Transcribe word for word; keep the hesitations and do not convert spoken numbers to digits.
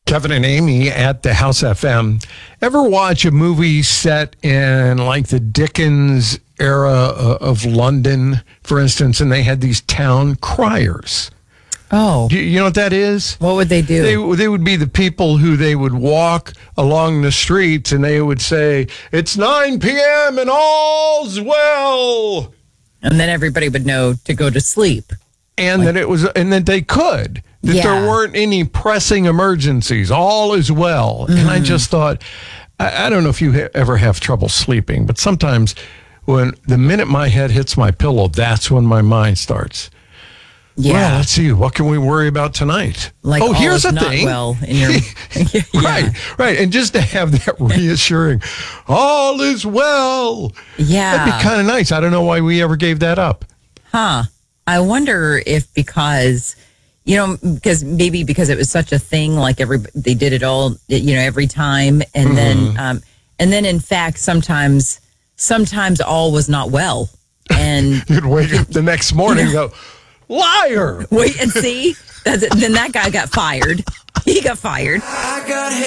Kevin and Amy at the House F M. Ever watch a movie set in like the Dickens era of London, for instance, and they had these town criers? Oh. Do you know what that is? What would they do? They, they would be the people who they would walk along the streets and they would say, "It's nine p.m. and all's well." And then everybody would know to go to sleep. And like, that it was, and that they could. That yeah. there weren't any pressing emergencies. All is well. Mm-hmm. And I just thought, I, I don't know if you ha- ever have trouble sleeping, but sometimes when the minute my head hits my pillow, that's when my mind starts. Yeah. Well, let's see. What can we worry about tonight? Like, oh, here's the thing. Well, in your yeah. Right, right. And just to have that reassuring, all is well. Yeah. That'd be kind of nice. I don't know why we ever gave that up. Huh. I wonder if because, you know, because maybe because it was such a thing, like every they did it all, you know, every time, and mm-hmm. then, um, and then in fact, sometimes, sometimes all was not well, and you'd wake up the next morning you know, and go, liar. Wait and see. That's it. Then that guy got fired. He got fired. I got